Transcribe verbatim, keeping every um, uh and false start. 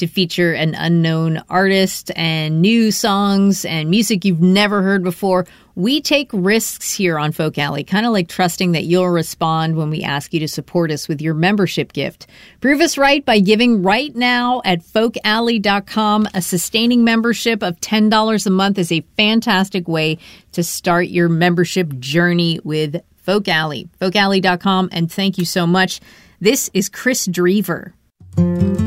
to feature an unknown artist and new songs and music you've never heard before. We take risks here on Folk Alley, kind of like trusting that you'll respond when we ask you to support us with your membership gift. Prove us right by giving right now at folk alley dot com. A sustaining membership of ten dollars a month is a fantastic way to start your membership journey with Folk Alley. folk alley dot com, and thank you so much. This is Chris Drever.